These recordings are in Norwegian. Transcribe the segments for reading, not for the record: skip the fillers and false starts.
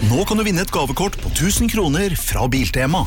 Nå kan du vinne et gavekort på 1000 kroner fra Biltema.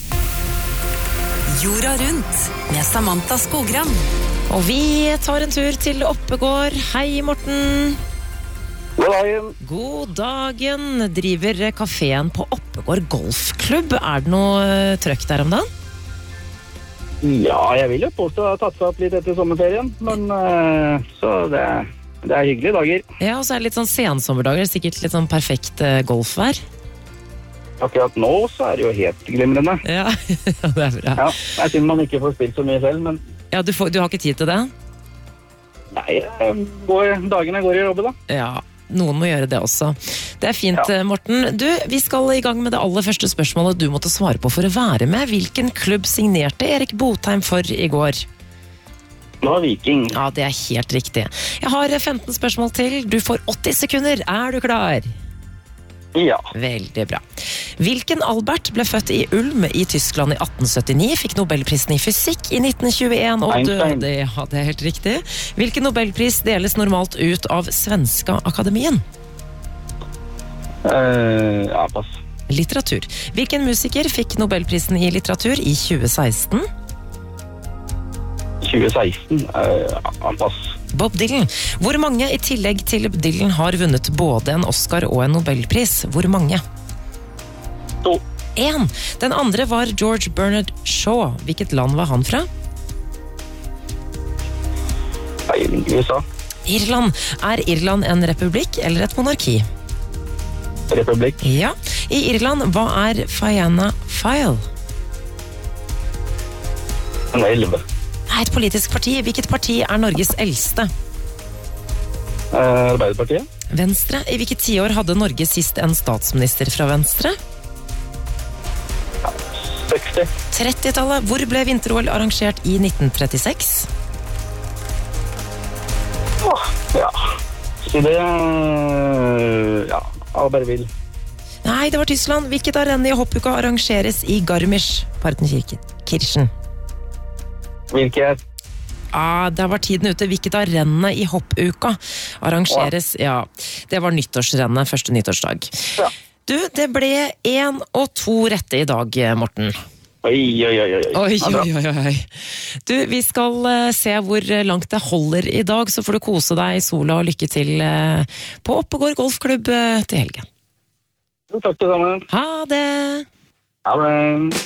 Jorda rundt med Samantha Skogran. Og vi tar en tur til Oppegård. Hei, Morten. God dagen. God dagen. Driver kaféen på Oppegård golfklubb. Er det noe trøkk der om dagen? Ja, jeg vil jo påstå at jeg har tatt seg opp litt etter sommerferien, men så det er hyggelige dager. Ja, og så er det litt sånn sensommerdager, sikkert litt sånn perfekt golfvær. Akkurat nå så er det jo helt glimrende. Ja, det er bra. Ja, jeg synes man ikke får spilt så mye selv, men... Ja, du har ikke tid til det? Nei, dagene går i jobbe da. Ja, noen må gjøre det også. Det er fint, ja. Morten. Du, vi skal i gang med det aller første spørsmålet du måtte svare på for å være med. Hvilken klubb signerte Erik Botheim for i går? Det var Viking. Ja, det er helt riktig. Jeg har 15 spørsmål til. Du får 80 sekunder. Er du klar? Ja. Veldig bra. Hvilken Albert ble født i Ulm i Tyskland i 1879, fikk Nobelprisen i fysikk i 1921 og døde? Ja, det er helt riktig. Hvilken Nobelpris deles normalt ut av Svenska Akademien? Ja, pass. Litteratur. Hvilken musiker fikk Nobelprisen i litteratur i 2016? 2016? Ja, pass. Bob Dylan. Hvor mange i tillegg til Dylan har vunnet både en Oscar og en Nobelpris? Hvor mange? 2. 1. Den andre var George Bernard Shaw. Hvilket land var han fra? USA. Irland. Er Irland en republikk eller et monarki? Republikk. Ja. I Irland, hva er Fianna Fáil? En 11. Et politisk parti. Hvilket parti er Norges eldste? Arbeiderpartiet. Venstre. I hvilket tiår hadde Norge sist en statsminister fra Venstre? 60. 30-tallet. Hvor ble vinter-OL arrangert i 1936? Ja. Så det... Ja, Albertville. Nei, det var Tyskland. Hvilket av rennene i hoppuka arrangeres i Garmisch-Partenkirchen? Hvilket? Der var tiden ute. Hvilket av rennene i hoppuka arrangeres? Ja, det var nyttårsrennet, første nyttårsdag. Ja. Du, det ble 1 og 2 rette i dag, Morten. Oi. Du, vi skal se hvor langt det holder i dag, så får du kose deg i sola og lykke til på Oppegård golfklubb til helgen. Takk det samme. Ha det! Ha det!